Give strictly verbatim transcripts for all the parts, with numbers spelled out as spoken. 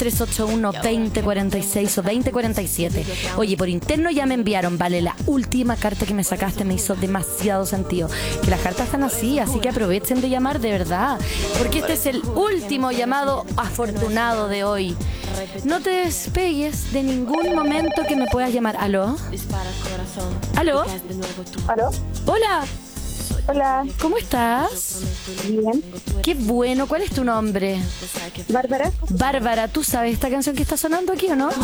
tres ocho uno, dos cero cuatro seis o dos cero cuatro siete. Oye, por interno ya me enviaron, vale, la última carta que me sacaste me hizo demasiado sentido. Que las cartas están así, así que aprovechen de llamar de verdad. Porque este es el último llamado afortunado de hoy. No te despegues de ningún momento que me puedas llamar. ¿Aló? ¿Aló? ¿Aló? Hola. Hola. ¿Cómo estás? Bien. Qué bueno. ¿Cuál es tu nombre? ¿Bárbara? Bárbara, ¿tú sabes esta canción que está sonando aquí o no?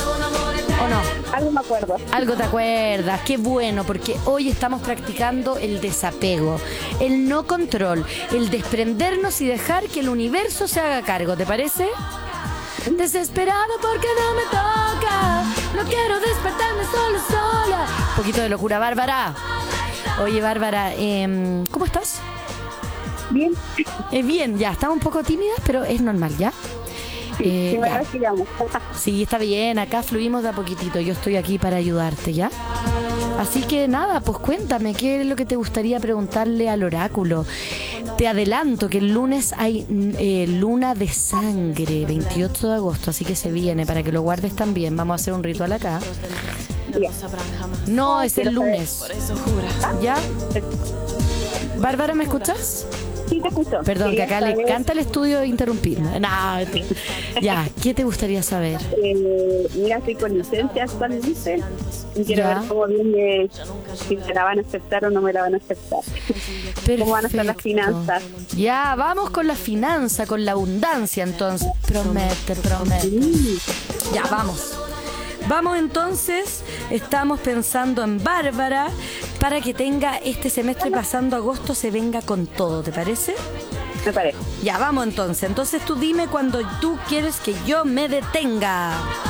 ¿O no? Algo me acuerdo. Algo te acuerdas. Qué bueno, porque hoy estamos practicando el desapego, el no control, el desprendernos y dejar que el universo se haga cargo. ¿Te parece? Desesperado porque no me toca, no quiero despertarme solo sola. Un poquito de locura, Bárbara. Oye, Bárbara, eh, ¿cómo estás? Bien. Eh, bien, ya, estamos un poco tímidas, pero es normal, ¿ya? Sí, Eh, sí, ya. sigamos. Sí, está bien, acá fluimos de a poquitito, yo estoy aquí para ayudarte, ¿ya? Así que nada, pues cuéntame, ¿qué es lo que te gustaría preguntarle al oráculo? Te adelanto que el lunes hay eh, luna de sangre, veintiocho de agosto, así que se viene, para que lo guardes también. Vamos a hacer un ritual acá. Bien. No, es el lunes. ¿Ya? Bárbara, ¿me escuchas? Sí, te escucho. Perdón, Sí, que acá le vez, canta el estudio interrumpirme. No, ya, ¿qué te gustaría saber? Eh, mira, estoy con licencia actualmente y quiero Ya. ver cómo viene, si me la van a aceptar o no me la van a aceptar. ¿Cómo van a estar las Perfecto. finanzas? Ya, vamos con la finanza, con la abundancia, entonces. Promete, promete. Sí. Ya, vamos. Vamos entonces, estamos pensando en Bárbara para que tenga este semestre pasando agosto, se venga con todo, ¿te parece? Me parece. Ya, vamos entonces. Entonces tú dime cuando tú quieres que yo me detenga.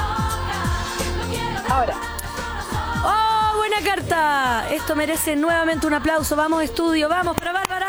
Ahora. ¡Oh, buena carta! Esto merece nuevamente un aplauso. Vamos, estudio, vamos para Bárbara.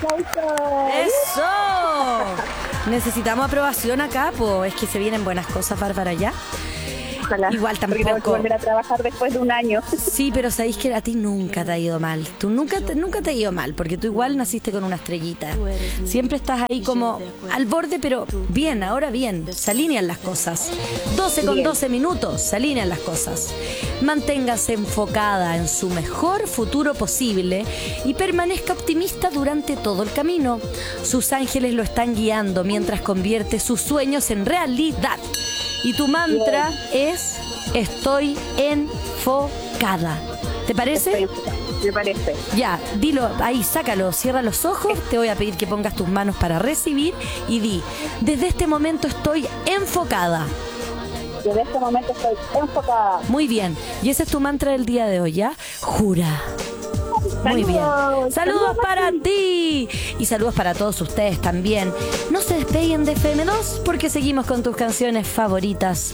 ¡Eso! Necesitamos aprobación acá, pues es que se vienen buenas cosas, Bárbara, ¿ya? Ojalá. Igual Porque tengo que tampoco. volver a trabajar después de un año. Sí, pero sabéis que a ti nunca te ha ido mal. Tú nunca te, nunca te ha ido mal, porque tú igual naciste con una estrellita. Siempre estás ahí como al borde, pero bien, ahora bien. Se alinean las cosas. doce con Bien. doce minutos, se alinean las cosas. Manténgase enfocada en su mejor futuro posible y permanezca optimista durante todo el camino. Sus ángeles lo están guiando mientras convierte sus sueños en realidad. Y tu mantra es: estoy enfocada. ¿Te parece? Estoy enfocada. Me parece. Ya, dilo, ahí, sácalo, cierra los ojos. Te voy a pedir que pongas tus manos para recibir y di: desde este momento estoy enfocada. Desde este momento estoy enfocada. Muy bien, y ese es tu mantra del día de hoy, ¿ya? Jura. Muy bien. Saludos. Saludos para ti. Y saludos para todos ustedes también. No se despeguen de F M dos porque seguimos con tus canciones favoritas.